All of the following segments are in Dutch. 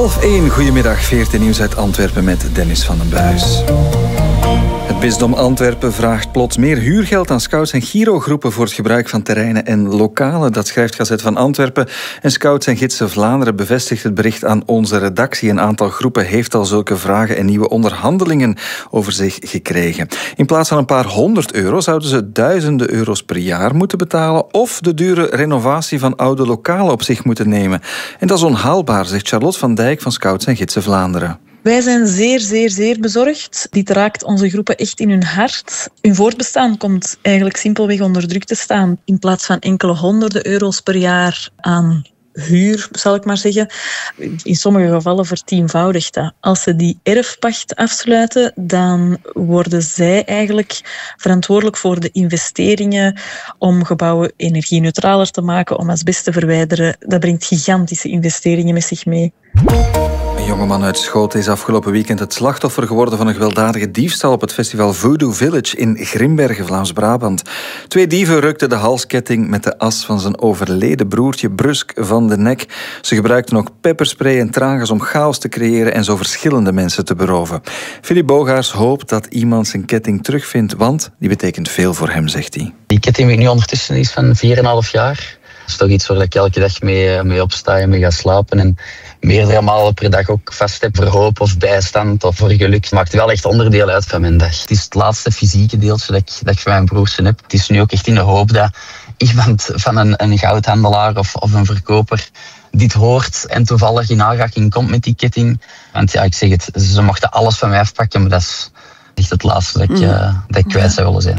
12:30, goedemiddag, 14 nieuws uit Antwerpen met Dennis van den Buijs. Het bisdom Antwerpen vraagt plots meer huurgeld aan scouts en girogroepen voor het gebruik van terreinen en lokalen. Dat schrijft Gazet van Antwerpen. En Scouts en Gidsen Vlaanderen bevestigt het bericht aan onze redactie. Een aantal groepen heeft al zulke vragen en nieuwe onderhandelingen over zich gekregen. In plaats van een paar €100 zouden ze duizenden euro's per jaar moeten betalen of de dure renovatie van oude lokalen op zich moeten nemen. En dat is onhaalbaar, zegt Charlotte van Dijk van Scouts en Gidsen Vlaanderen. Wij zijn zeer bezorgd. Dit raakt onze groepen echt in hun hart. Hun voortbestaan komt eigenlijk simpelweg onder druk te staan. In plaats van enkele honderden euro's per jaar aan huur, zal ik maar zeggen. In sommige gevallen vertienvoudigt dat. Als ze die erfpacht afsluiten, dan worden zij eigenlijk verantwoordelijk voor de investeringen om gebouwen energie-neutraler te maken, om asbest te verwijderen. Dat brengt gigantische investeringen met zich mee. Een jongeman uit Schoten is afgelopen weekend het slachtoffer geworden van een gewelddadige diefstal op het festival Voodoo Village in Grimbergen, Vlaams-Brabant. 2 dieven rukten de halsketting met de as van zijn overleden broertje brusk van de nek. Ze gebruikten ook pepperspray en traangas om chaos te creëren en zo verschillende mensen te beroven. Philip Bogaars hoopt dat iemand zijn ketting terugvindt, want die betekent veel voor hem, zegt hij. Die ketting weet nu ondertussen iets van 4,5 jaar. Dat is toch iets waar ik elke dag mee opsta en mee ga slapen. En meerdere malen per dag ook vast heb voor hoop of bijstand of voor geluk. Het maakt wel echt onderdeel uit van mijn dag. Het is het laatste fysieke deeltje dat ik van mijn broertje heb. Het is nu ook echt in de hoop dat iemand van een goudhandelaar of een verkoper dit hoort en toevallig in aanraking komt met die ketting. Want ja, ik zeg het, ze mochten alles van mij afpakken, maar dat is echt het laatste dat ik kwijt zou willen zijn.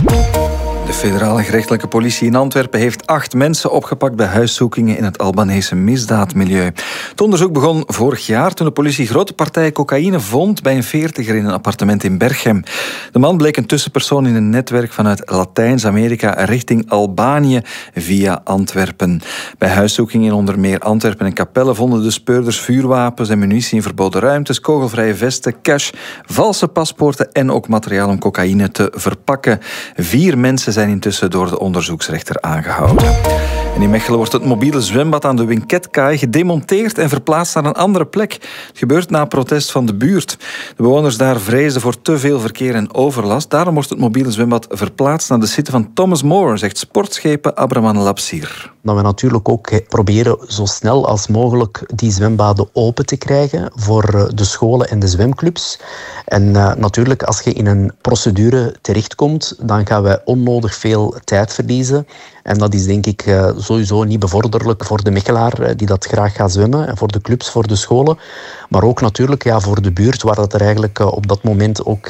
De federale gerechtelijke politie in Antwerpen heeft 8 mensen opgepakt bij huiszoekingen in het Albanese misdaadmilieu. Het onderzoek begon vorig jaar toen de politie grote partijen cocaïne vond bij een 40er in een appartement in Berchem. De man bleek een tussenpersoon in een netwerk vanuit Latijns-Amerika richting Albanië via Antwerpen. Bij huiszoekingen in onder meer Antwerpen en Capelle vonden de speurders vuurwapens en munitie in verboden ruimtes, kogelvrije vesten, cash, valse paspoorten en ook materiaal om cocaïne te verpakken. 4 mensen zijn intussen door de onderzoeksrechter aangehouden. En in Mechelen wordt het mobiele zwembad aan de Winketkaai gedemonteerd en verplaatst naar een andere plek. Het gebeurt na protest van de buurt. De bewoners daar vrezen voor te veel verkeer en overlast. Daarom wordt het mobiele zwembad verplaatst naar de site van Thomas More, zegt sportschepen Abraman Lapsir. Dat we natuurlijk ook proberen zo snel als mogelijk die zwembaden open te krijgen voor de scholen en de zwemclubs. En natuurlijk, als je in een procedure terechtkomt, dan gaan wij onnodig veel tijd verliezen. En dat is denk ik sowieso niet bevorderlijk voor de Mechelaar die dat graag gaat zwemmen. En voor de clubs, voor de scholen. Maar ook natuurlijk voor de buurt, waar dat er eigenlijk op dat moment ook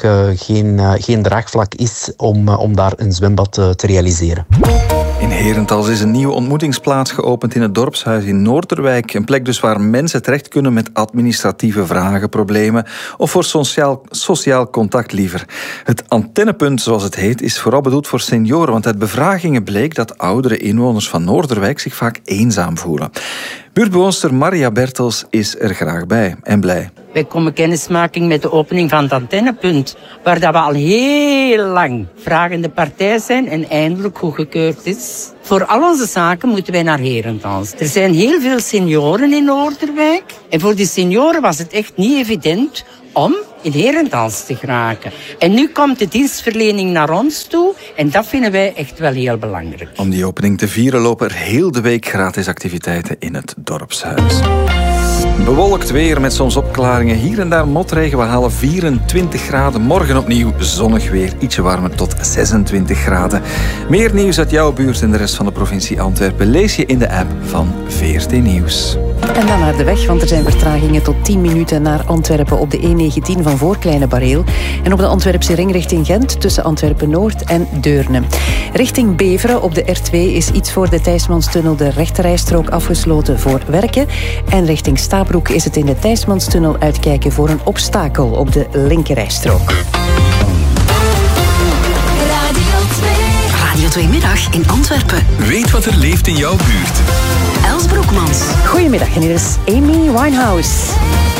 geen draagvlak is om daar een zwembad te realiseren. In Herentals is een nieuwe ontmoetingsplaats geopend in het dorpshuis in Noorderwijk. Een plek dus waar mensen terecht kunnen met administratieve vragen, problemen of voor sociaal contact liever. Het antennepunt, zoals het heet, is vooral bedoeld voor senioren, want uit bevragingen bleek dat oudere inwoners van Noorderwijk zich vaak eenzaam voelen. Buurtbewoonster Maria Bertels is er graag bij en blij. Wij komen kennismaking met de opening van het antennepunt, waar dat we al heel lang vragende partij zijn en eindelijk goedgekeurd is. Voor al onze zaken moeten wij naar Herentals. Er zijn heel veel senioren in Noorderwijk. En voor die senioren was het echt niet evident om in Herentals te geraken. En nu komt de dienstverlening naar ons toe en dat vinden wij echt wel heel belangrijk. Om die opening te vieren lopen er heel de week gratis activiteiten in het dorpshuis. Bewolkt weer met soms opklaringen. Hier en daar motregen. We halen 24 graden. Morgen opnieuw zonnig weer. Ietsje warmer tot 26 graden. Meer nieuws uit jouw buurt en de rest van de provincie Antwerpen lees je in de app van VRT Nieuws. En dan naar de weg, want er zijn vertragingen tot 10 minuten naar Antwerpen op de E19 van voor Kleine Bareel. En op de Antwerpse ring richting Gent tussen Antwerpen-Noord en Deurne. Richting Beveren op de R2 is iets voor de Thijsmanstunnel de rechterrijstrook afgesloten voor werken. En richting Stabroek is het in de Thijsmanstunnel uitkijken voor een obstakel op de linkerrijstrook. Radio 2 Middag in Antwerpen. Weet wat er leeft in jouw buurt. Els Broekmans. Goedemiddag en hier is Amy Winehouse.